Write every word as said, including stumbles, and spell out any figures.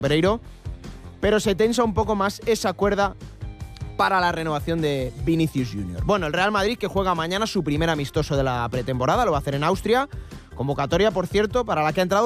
Pereiro, pero se tensa un poco más esa cuerda para la renovación de Vinicius junior Bueno, el Real Madrid, que juega mañana su primer amistoso de la pretemporada, lo va a hacer en Austria. Convocatoria, por cierto, para la que ha entrado